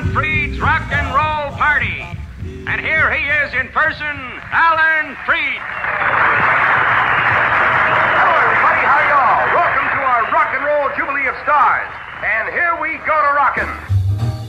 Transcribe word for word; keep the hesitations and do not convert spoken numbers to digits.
Freed's Rock and Roll Party. And here he is in person, Alan Freed. Hello, everybody. How y'all? Welcome to our Rock and Roll Jubilee of Stars. And here we go to rockin'.